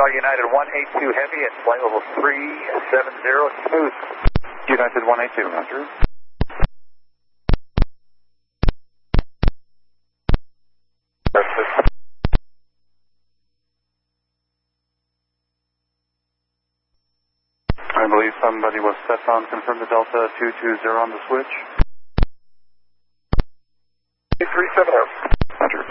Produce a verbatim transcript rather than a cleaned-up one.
Montreal United one eight two Heavy at flight level three seven zero, smooth. United one eight two, Roger. I believe somebody was set on. Confirm the Delta two two zero on the switch. three seven zero.